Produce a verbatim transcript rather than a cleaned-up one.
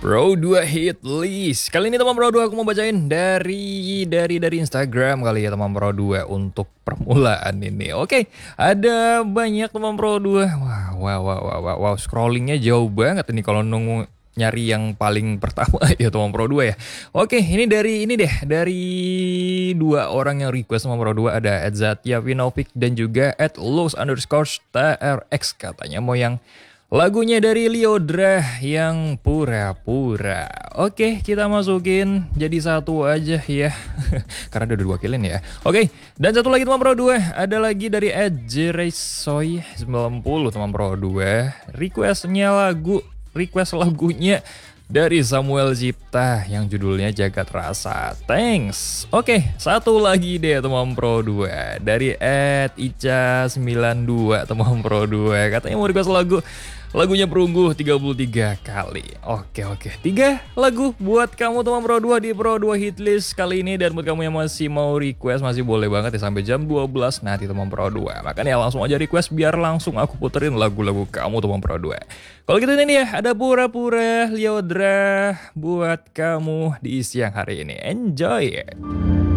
Pro dua hit list. Kali ini teman Pro dua aku mau bacain dari dari dari Instagram kali ya teman Pro dua untuk permulaan ini. Oke, ada banyak teman Pro dua. Wah, wow, wow, wow, wow, wow. Scrollingnya jauh banget ini kalau nunggu nyari yang paling pertama ya teman Pro dua ya. Oke, ini dari ini deh, dari dua orang yang request teman Pro dua ada Edzatia Vinovic dan juga at Los underscore trx katanya mau yang lagunya dari Liodra yang pura-pura. Oke, kita masukin jadi satu aja ya. Karena udah dua kilin ya. Oke, dan satu lagi teman Pro dua. Ada lagi dari Ed Jeresoy sembilan puluh teman Pro dua. Requestnya lagu, request lagunya dari Samuel Zipta yang judulnya Jagat Rasa. Thanks. Oke, satu lagi deh teman Pro dua. Dari Ed Ica sembilan dua teman Pro dua. Katanya mau request lagu lagunya Perunggu tiga puluh tiga kali. Oke oke, tiga lagu buat kamu teman Pro dua di Pro dua Hitlist kali ini. Dan buat kamu yang masih mau request masih boleh banget ya sampai jam dua belas nanti teman Pro dua. Makanya langsung aja request biar langsung aku puterin lagu-lagu kamu teman Pro dua. Kalau gitu ini ya ada Pura-Pura Liodra buat kamu di siang hari ini. Enjoy.